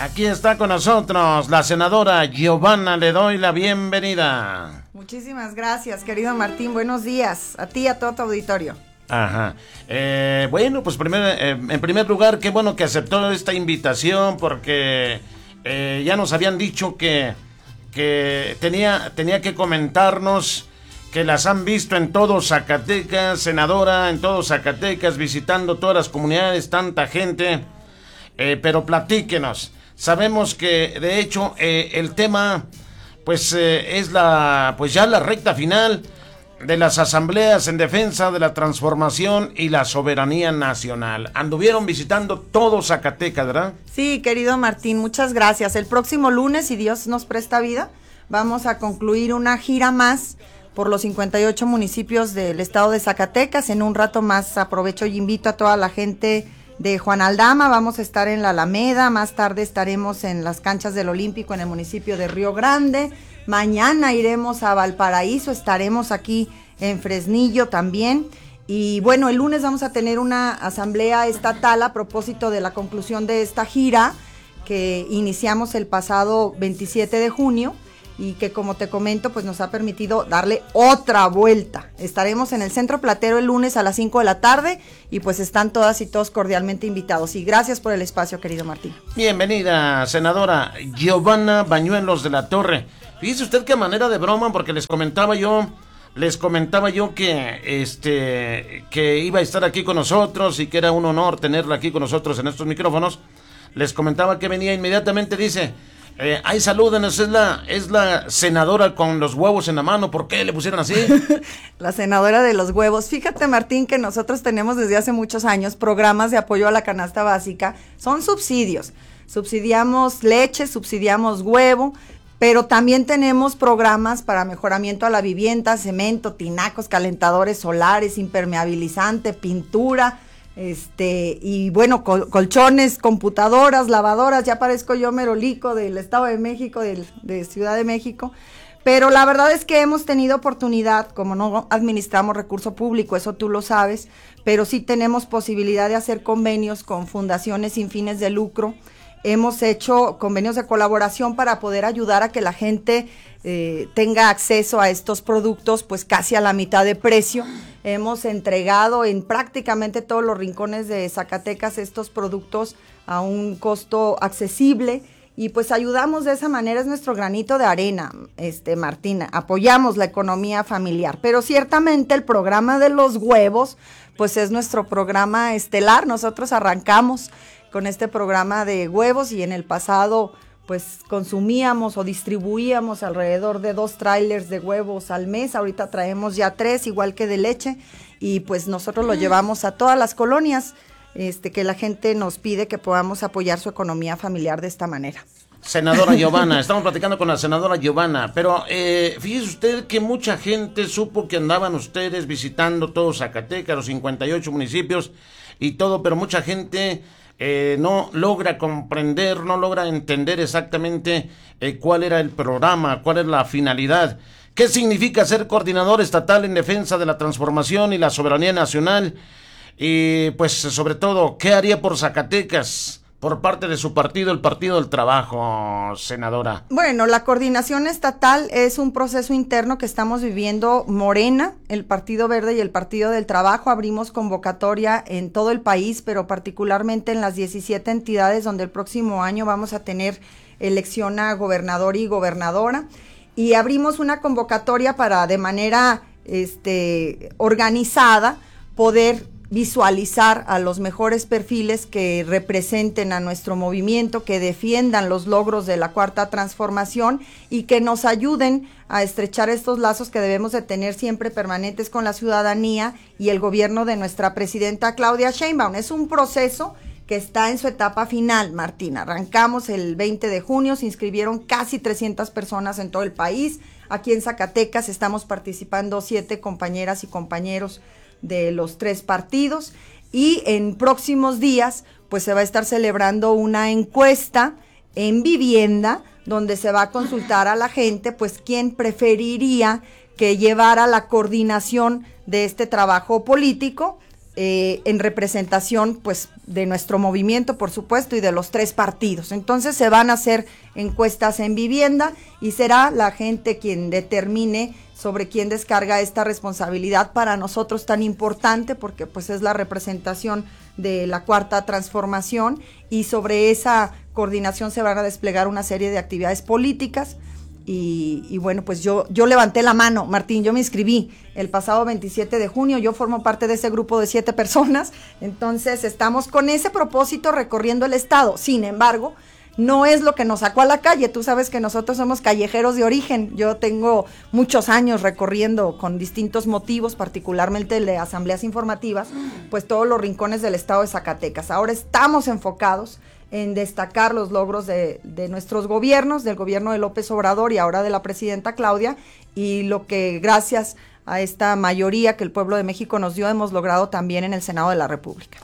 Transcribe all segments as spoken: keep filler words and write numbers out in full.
Aquí está con nosotros la senadora Giovanna, le doy la bienvenida. Muchísimas gracias, querido Martín, buenos días, a ti y a todo tu auditorio. Ajá, eh, bueno, pues primer, eh, en primer lugar, qué bueno que aceptó esta invitación, porque eh, ya nos habían dicho que, que tenía, tenía que comentarnos que las han visto en todo Zacatecas, senadora, en todo Zacatecas, visitando todas las comunidades, tanta gente, eh, pero platíquenos. Sabemos que de hecho eh, el tema pues eh, es la pues ya la recta final de las asambleas en defensa de la transformación y la soberanía nacional. Anduvieron visitando todo Zacatecas, ¿verdad? Sí, querido Martín, muchas gracias. El próximo lunes, si Dios nos presta vida, vamos a concluir una gira más por los cincuenta y ocho municipios del estado de Zacatecas. En un rato más aprovecho y invito a toda la gente de Juan Aldama, vamos a estar en la Alameda, más tarde estaremos en las canchas del Olímpico en el municipio de Río Grande, mañana iremos a Valparaíso, estaremos aquí en Fresnillo también, y bueno, el lunes vamos a tener una asamblea estatal a propósito de la conclusión de esta gira que iniciamos el pasado veintisiete de junio, y que, como te comento, pues nos ha permitido darle otra vuelta. Estaremos en el Centro Platero el lunes a las cinco de la tarde y pues están todas y todos cordialmente invitados. Y gracias por el espacio, querido Martín. Bienvenida, senadora Giovanna Bañuelos de la Torre. Fíjese usted qué manera de broma, porque les comentaba yo, les comentaba yo que este que iba a estar aquí con nosotros y que era un honor tenerla aquí con nosotros en estos micrófonos. Les comentaba que venía inmediatamente, dice... Eh, ay, salúdenos, es la, es la senadora con los huevos en la mano. ¿Por qué le pusieron así? La senadora de los huevos. Fíjate, Martín, que nosotros tenemos desde hace muchos años programas de apoyo a la canasta básica. Son subsidios. Subsidiamos leche, subsidiamos huevo, pero también tenemos programas para mejoramiento a la vivienda, cemento, tinacos, calentadores solares, impermeabilizante, pintura, este y bueno, col- colchones, computadoras, lavadoras. Ya parezco yo merolico del Estado de México, del, de Ciudad de México, pero la verdad es que hemos tenido oportunidad, como no administramos recurso público, eso tú lo sabes, pero sí tenemos posibilidad de hacer convenios con fundaciones sin fines de lucro. Hemos hecho convenios de colaboración para poder ayudar a que la gente eh, tenga acceso a estos productos pues casi a la mitad de precio. Hemos entregado en prácticamente todos los rincones de Zacatecas estos productos a un costo accesible y pues ayudamos de esa manera, es nuestro granito de arena, este Martina, apoyamos la economía familiar, pero ciertamente el programa de los huevos pues es nuestro programa estelar. Nosotros arrancamos con este programa de huevos y en el pasado pues consumíamos o distribuíamos alrededor de dos trailers de huevos al mes. Ahorita traemos ya tres, igual que de leche, y pues nosotros lo llevamos a todas las colonias este, que la gente nos pide que podamos apoyar su economía familiar de esta manera. Senadora Giovanna, estamos platicando con la senadora Giovanna, pero eh, fíjese usted que mucha gente supo que andaban ustedes visitando todo Zacatecas, los cincuenta y ocho municipios y todo, pero mucha gente... Eh, no logra comprender, no logra entender exactamente eh, cuál era el programa, cuál es la finalidad, qué significa ser coordinador estatal en defensa de la transformación y la soberanía nacional, y pues sobre todo, ¿qué haría por Zacatecas por parte de su partido, el Partido del Trabajo, senadora? Bueno, la coordinación estatal es un proceso interno que estamos viviendo Morena, el Partido Verde y el Partido del Trabajo. Abrimos convocatoria en todo el país, pero particularmente en las diecisiete entidades donde el próximo año vamos a tener elección a gobernador y gobernadora. Y abrimos una convocatoria para de manera este, organizada poder visualizar a los mejores perfiles que representen a nuestro movimiento, que defiendan los logros de la Cuarta Transformación y que nos ayuden a estrechar estos lazos que debemos de tener siempre permanentes con la ciudadanía y el gobierno de nuestra presidenta Claudia Sheinbaum. Es un proceso que está en su etapa final, Martina. Arrancamos el veinte de junio, se inscribieron casi trescientas personas en todo el país. Aquí en Zacatecas estamos participando siete compañeras y compañeros de los tres partidos, y en próximos días pues se va a estar celebrando una encuesta en vivienda donde se va a consultar a la gente pues quién preferiría que llevara la coordinación de este trabajo político, eh, en representación pues de nuestro movimiento, por supuesto, y de los tres partidos. Entonces se van a hacer encuestas en vivienda y será la gente quien determine sobre quién descarga esta responsabilidad para nosotros tan importante, porque pues es la representación de la Cuarta Transformación, y sobre esa coordinación se van a desplegar una serie de actividades políticas. Y, y bueno, pues yo, yo levanté la mano, Martín, yo me inscribí el pasado veintisiete de junio, yo formo parte de ese grupo de siete personas, entonces estamos con ese propósito recorriendo el estado. Sin embargo, no es lo que nos sacó a la calle, tú sabes que nosotros somos callejeros de origen, yo tengo muchos años recorriendo con distintos motivos, particularmente de asambleas informativas, pues todos los rincones del estado de Zacatecas. Ahora estamos enfocados en destacar los logros de, de nuestros gobiernos, del gobierno de López Obrador y ahora de la presidenta Claudia, y lo que gracias a esta mayoría que el pueblo de México nos dio, hemos logrado también en el Senado de la República.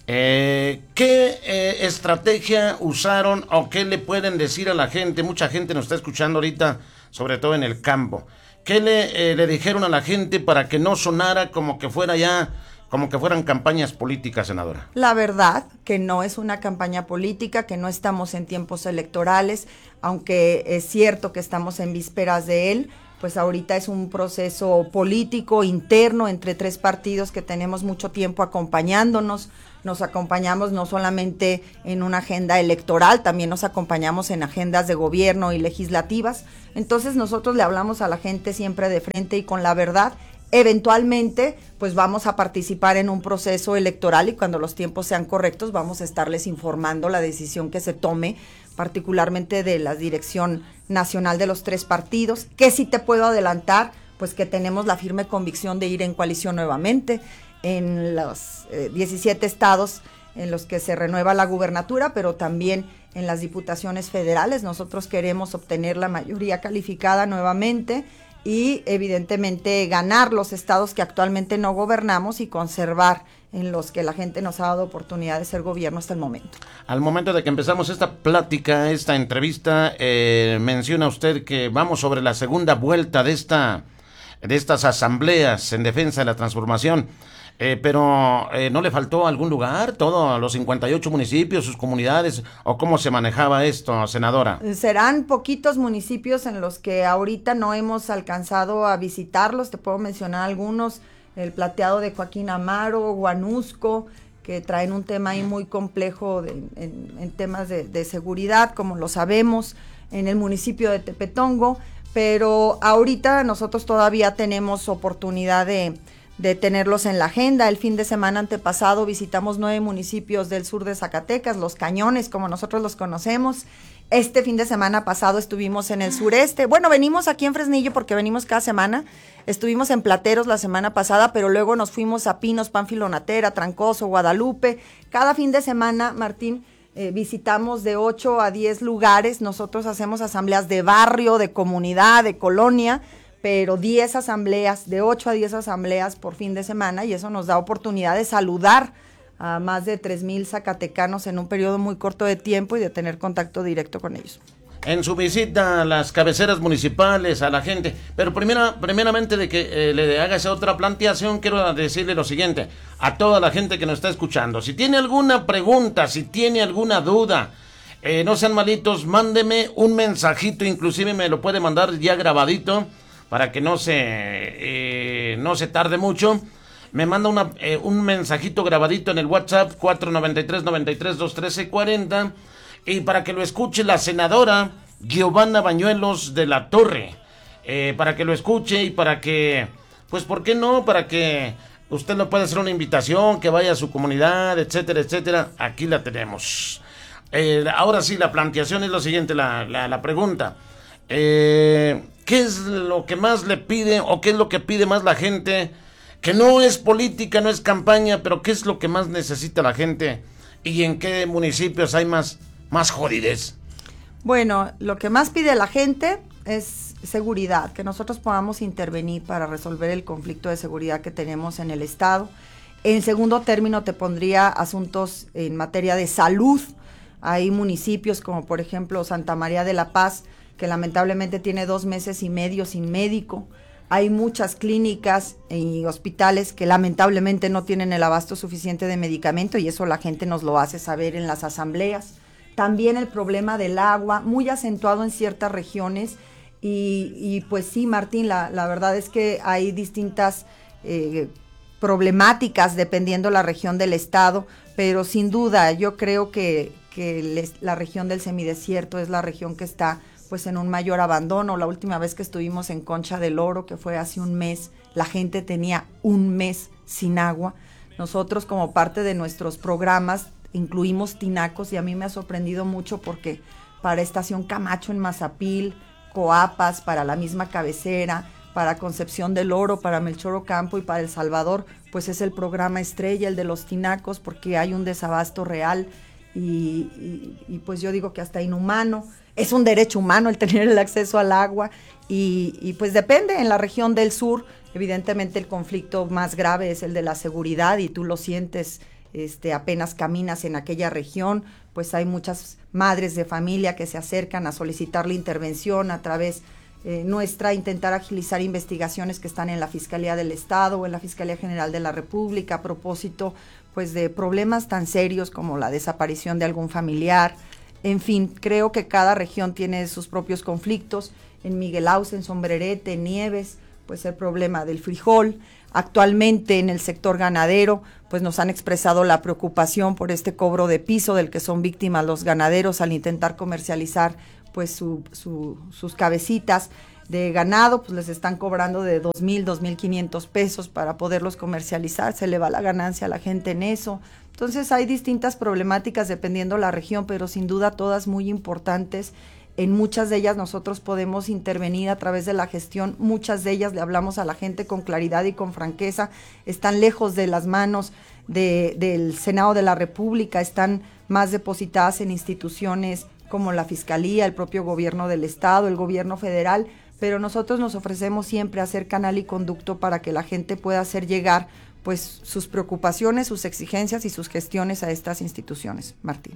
Eh, ¿Qué eh, estrategia usaron o qué le pueden decir a la gente? Mucha gente nos está escuchando ahorita, sobre todo en el campo. ¿Qué le, eh, le dijeron a la gente para que no sonara como que fuera ya... como que fueran campañas políticas, senadora? La verdad que no es una campaña política, que no estamos en tiempos electorales, aunque es cierto que estamos en vísperas de él, pues ahorita es un proceso político interno entre tres partidos que tenemos mucho tiempo acompañándonos. Nos acompañamos no solamente en una agenda electoral, también nos acompañamos en agendas de gobierno y legislativas. Entonces nosotros le hablamos a la gente siempre de frente y con la verdad. Eventualmente, pues vamos a participar en un proceso electoral y cuando los tiempos sean correctos vamos a estarles informando la decisión que se tome, particularmente de la dirección nacional de los tres partidos, que sí te puedo adelantar, pues que tenemos la firme convicción de ir en coalición nuevamente en los eh, diecisiete estados en los que se renueva la gubernatura, pero también en las diputaciones federales. Nosotros queremos obtener la mayoría calificada nuevamente y evidentemente ganar los estados que actualmente no gobernamos y conservar en los que la gente nos ha dado oportunidad de ser gobierno hasta el momento. Al momento de que empezamos esta plática, esta entrevista, eh, menciona usted que vamos sobre la segunda vuelta de esta de estas asambleas en defensa de la transformación, eh, pero eh, ¿no le faltó algún lugar? ¿Todos los cincuenta y ocho municipios, sus comunidades, o cómo se manejaba esto, senadora? Serán poquitos municipios en los que ahorita no hemos alcanzado a visitarlos, te puedo mencionar algunos, el Plateado de Joaquín Amaro, Guanusco, que traen un tema ahí muy complejo de, en, en temas de, de seguridad, como lo sabemos, en el municipio de Tepetongo, pero ahorita nosotros todavía tenemos oportunidad de, de tenerlos en la agenda. El fin de semana antepasado visitamos nueve municipios del sur de Zacatecas, Los Cañones, como nosotros los conocemos. Este fin de semana pasado estuvimos en el sureste. Bueno, venimos aquí en Fresnillo porque venimos cada semana. Estuvimos en Plateros la semana pasada, pero luego nos fuimos a Pinos, Pánfilo Natera, Trancoso, Guadalupe. Cada fin de semana, Martín, eh, visitamos de ocho a diez lugares. Nosotros hacemos asambleas de barrio, de comunidad, de colonia, pero diez asambleas, de ocho a diez asambleas por fin de semana, y eso nos da oportunidad de saludar a más de tres mil zacatecanos en un periodo muy corto de tiempo y de tener contacto directo con ellos. En su visita a las cabeceras municipales, a la gente, pero primera, primeramente de que eh, le haga esa otra planteación, quiero decirle lo siguiente, a toda la gente que nos está escuchando, si tiene alguna pregunta, si tiene alguna duda, eh, no sean malitos, mándeme un mensajito, inclusive me lo puede mandar ya grabadito, para que no se, eh, no se tarde mucho. Me manda una, eh, un mensajito grabadito en el WhatsApp cuatro noventa y tres, noventa y tres, doscientos trece, cuarenta, y para que lo escuche la senadora Giovanna Bañuelos de la Torre, eh, para que lo escuche y para que, pues, ¿por qué no? Para que usted lo pueda hacer una invitación, que vaya a su comunidad, etcétera, etcétera. Aquí la tenemos. Eh, ahora sí, la planteación es lo siguiente, la, la, la pregunta. Eh, ¿Qué es lo que más le pide o qué es lo que pide más la gente? Que no es política, no es campaña, pero ¿qué es lo que más necesita la gente? ¿Y en qué municipios hay más, más jodidez? Bueno, lo que más pide la gente es seguridad, que nosotros podamos intervenir para resolver el conflicto de seguridad que tenemos en el estado. En segundo término te pondría asuntos en materia de salud. Hay municipios como por ejemplo Santa María de la Paz, que lamentablemente tiene dos meses y medio sin médico. Hay muchas clínicas y hospitales que lamentablemente no tienen el abasto suficiente de medicamento y eso la gente nos lo hace saber en las asambleas. También el problema del agua, muy acentuado en ciertas regiones y, y pues sí, Martín, la, la verdad es que hay distintas eh, problemáticas dependiendo la región del estado, pero sin duda yo creo que, que les, la región del semidesierto es la región que está pues en un mayor abandono. La última vez que estuvimos en Concha del Oro, que fue hace un mes, la gente tenía un mes sin agua. Nosotros como parte de nuestros programas incluimos tinacos y a mí me ha sorprendido mucho porque para Estación Camacho en Mazapil, Coapas, para la misma cabecera, para Concepción del Oro, para Melchor Ocampo y para El Salvador, pues es el programa estrella, el de los tinacos, porque hay un desabasto real y, y, y pues yo digo que hasta inhumano. Es un derecho humano el tener el acceso al agua y, y pues depende. En la región del sur, evidentemente el conflicto más grave es el de la seguridad y tú lo sientes este, apenas caminas en aquella región, pues hay muchas madres de familia que se acercan a solicitar la intervención a través eh, nuestra, intentar agilizar investigaciones que están en la Fiscalía del Estado o en la Fiscalía General de la República a propósito pues de problemas tan serios como la desaparición de algún familiar. En fin, creo que cada región tiene sus propios conflictos. En Miguel Auce, en Sombrerete, en Nieves, pues el problema del frijol. Actualmente en el sector ganadero, pues nos han expresado la preocupación por este cobro de piso del que son víctimas los ganaderos al intentar comercializar pues su, su, sus cabecitas de ganado, pues les están cobrando de dos mil, dos mil quinientos pesos para poderlos comercializar, se le va la ganancia a la gente en eso. Entonces hay distintas problemáticas dependiendo la región, pero sin duda todas muy importantes. En muchas de ellas nosotros podemos intervenir a través de la gestión, muchas de ellas le hablamos a la gente con claridad y con franqueza, están lejos de las manos de, del Senado de la República, están más depositadas en instituciones como la Fiscalía, el propio gobierno del Estado, el gobierno federal, pero nosotros nos ofrecemos siempre a ser canal y conducto para que la gente pueda hacer llegar pues sus preocupaciones, sus exigencias y sus gestiones a estas instituciones. Martín.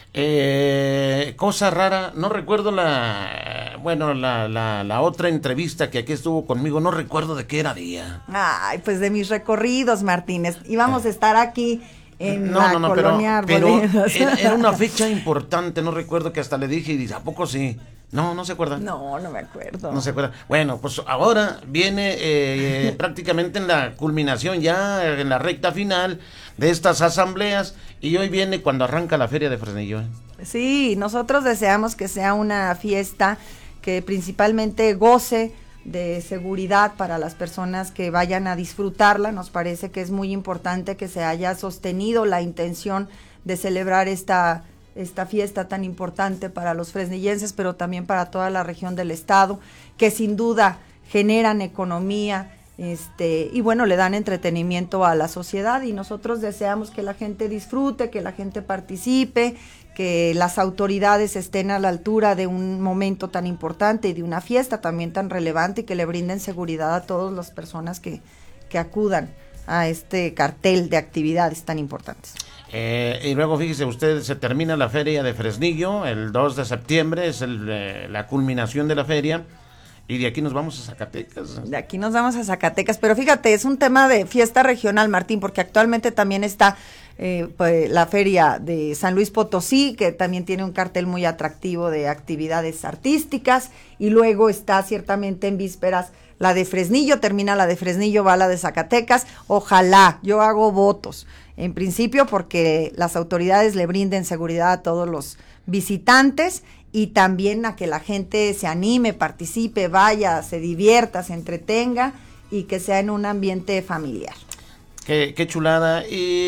Eh, cosa rara, no recuerdo la, bueno, la, la, la otra entrevista que aquí estuvo conmigo, no recuerdo de qué era día. Ay, pues de mis recorridos, Martínez. Íbamos a estar aquí en no, la no, no, colonia pero, Arboledas. pero era, era una fecha importante, no recuerdo, que hasta le dije y dice, ¿a poco sí? No, no se acuerda. No, no me acuerdo. No se acuerda. Bueno, pues ahora viene eh, prácticamente en la culminación, ya en la recta final de estas asambleas, y hoy viene cuando arranca la Feria de Fresnillo. ¿eh? Sí, nosotros deseamos que sea una fiesta que principalmente goce de seguridad para las personas que vayan a disfrutarla. Nos parece que es muy importante que se haya sostenido la intención de celebrar esta esta fiesta tan importante para los fresnillenses, pero también para toda la región del estado, que sin duda generan economía, este, y bueno, le dan entretenimiento a la sociedad, y nosotros deseamos que la gente disfrute, que la gente participe, que las autoridades estén a la altura de un momento tan importante y de una fiesta también tan relevante, y que le brinden seguridad a todas las personas que, que acudan a este cartel de actividades tan importantes. Eh, y luego fíjese usted, se termina la feria de Fresnillo el dos de septiembre, es el, eh, la culminación de la feria, y de aquí nos vamos a Zacatecas. De aquí nos vamos a Zacatecas, pero fíjate, es un tema de fiesta regional, Martín, porque actualmente también está eh, pues, la feria de San Luis Potosí, que también tiene un cartel muy atractivo de actividades artísticas, y luego está ciertamente en vísperas la de Fresnillo, termina la de Fresnillo, va la de Zacatecas. Ojalá, yo hago votos, en principio porque las autoridades le brinden seguridad a todos los visitantes y también a que la gente se anime, participe, vaya, se divierta, se entretenga y que sea en un ambiente familiar. Qué, qué chulada.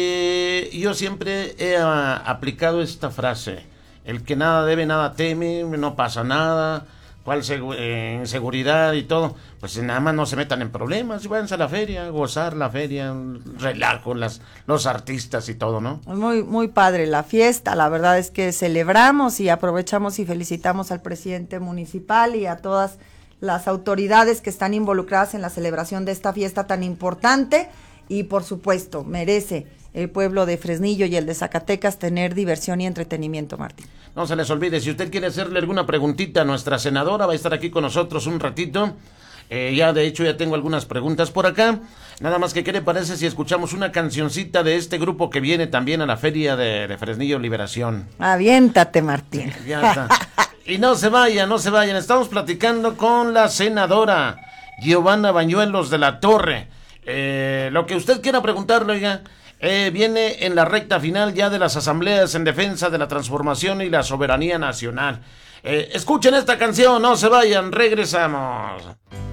Y yo siempre he a, aplicado esta frase: el que nada debe, nada teme, no pasa nada. ¿Cuál segu eh, seguridad y todo? Pues nada más no se metan en problemas, váyanse a la feria, gozar la feria, relajo, las, los artistas y todo, ¿no? Muy, muy padre la fiesta, la verdad es que celebramos y aprovechamos y felicitamos al presidente municipal y a todas las autoridades que están involucradas en la celebración de esta fiesta tan importante, y por supuesto merece el pueblo de Fresnillo y el de Zacatecas tener diversión y entretenimiento, Martín. No se les olvide, si usted quiere hacerle alguna preguntita a nuestra senadora, va a estar aquí con nosotros un ratito. Eh, ya de hecho ya tengo algunas preguntas por acá. Nada más que, ¿qué le parece si escuchamos una cancioncita de este grupo que viene también a la feria de, de Fresnillo Liberación? Aviéntate, Martín. Ya está. Y no se vayan, no se vayan. Estamos platicando con la senadora Giovanna Bañuelos de la Torre. Eh, lo que usted quiera preguntarle, oiga, eh, viene en la recta final ya de las asambleas en defensa de la transformación y la soberanía nacional. Eh, escuchen esta canción, no se vayan, regresamos.